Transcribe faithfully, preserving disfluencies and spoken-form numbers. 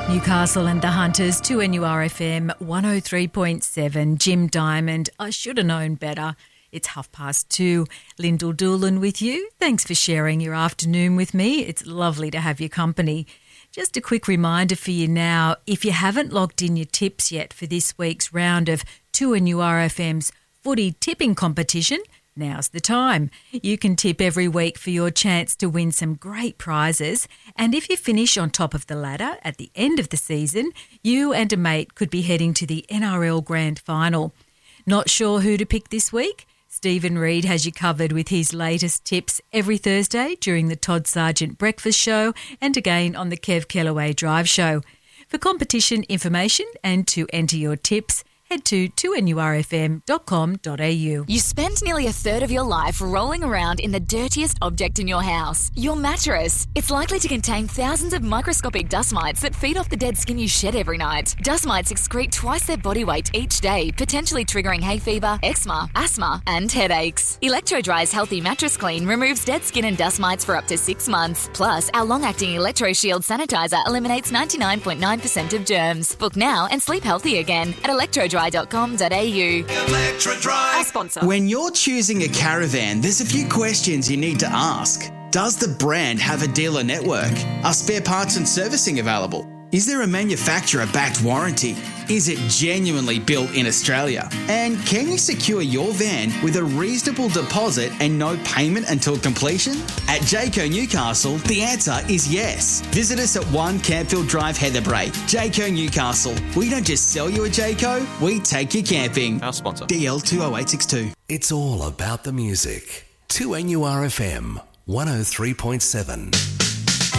Newcastle and the Hunters, two N U R F M, one oh three point seven. Jim Diamond, I should have known better. It's half past two. Lyndall Doolan with you. Thanks for sharing your afternoon with me. It's lovely to have your company. Just a quick reminder for you now, if you haven't logged in your tips yet for this week's round of two N U R F M's footy tipping competition, now's the time. You can tip every week for your chance to win some great prizes. And if you finish on top of the ladder at the end of the season, you and a mate could be heading to the N R L Grand Final. Not sure who to pick this week? Stephen Reid has you covered with his latest tips every Thursday during the Todd Sargent Breakfast Show and again on the Kev Kellaway Drive Show. For competition information and to enter your tips, head to two N U R F M dot com dot a u. You spend nearly a third of your life rolling around in the dirtiest object in your house, your mattress. It's likely to contain thousands of microscopic dust mites that feed off the dead skin you shed every night. Dust mites excrete twice their body weight each day, potentially triggering hay fever, eczema, asthma, and headaches. Electro-Dry's Healthy Mattress Clean removes dead skin and dust mites for up to six months. Plus, our long-acting Electro Shield sanitizer eliminates ninety-nine point nine percent of germs. Book now and sleep healthy again at electro dry dot com dot a u. Electro-Dry. Our sponsor. When you're choosing a caravan, there's a few questions you need to ask. Does the brand have a dealer network? Are spare parts and servicing available? Is there a manufacturer-backed warranty? Is it genuinely built in Australia? And can you secure your van with a reasonable deposit and no payment until completion? At Jayco Newcastle, the answer is yes. Visit us at one Campfield Drive, Heatherbrae. Jayco Newcastle. We don't just sell you a Jayco, we take you camping. Our sponsor. D L two oh eight six two. It's all about the music. two N U R F M, one oh three point seven.